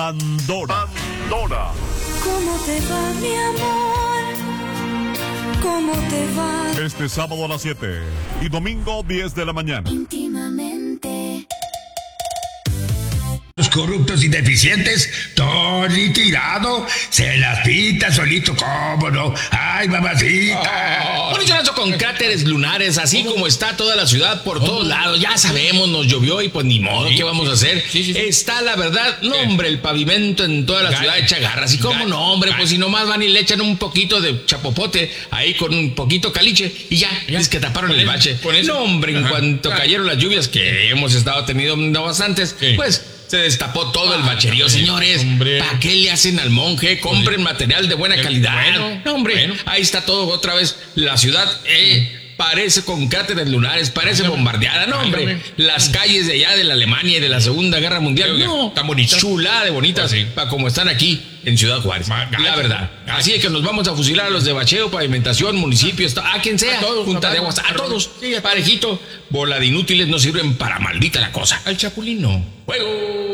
Pandora. ¿Cómo te va, mi amor? ¿Cómo te va? Este sábado a las 7 y domingo 10 de la mañana. Íntimamente. Los corruptos y deficientes, todo tirado, se las pita solito, ¿cómo no? ¡Ay, mamacita! Un chorazo con cráteres lunares, así como está toda la ciudad por todos lados. Ya sabemos, nos llovió y pues ni modo, ¿qué vamos a hacer? Está la verdad, no hombre, el pavimento en toda la ciudad echa garras. ¿Y cómo no, hombre? Pues si nomás van y le echan un poquito de chapopote ahí con un poquito caliche y ya, es que taparon el bache. No, hombre, en cuanto cayeron las lluvias que hemos estado teniendo bastantes, pues se destapó todo el bacherío, señores. ¿Para qué le hacen al monje? Compren material de buena calidad. No, hombre, ahí está todo otra vez. La ciudad parece con cráteres lunares, parece bombardeada. No, hombre, las calles de allá de la Alemania y de la Segunda Guerra Mundial, no, tan bonitas, chulada de bonitas, para como están aquí en Ciudad Juárez. La verdad. Así es que nos vamos a fusilar a los de bacheo, pavimentación, municipios, a quien sea, junta de aguas, a todos, parejito. Bola de inútiles no sirven para maldita la cosa. Al chapulín no. ¡Fuego!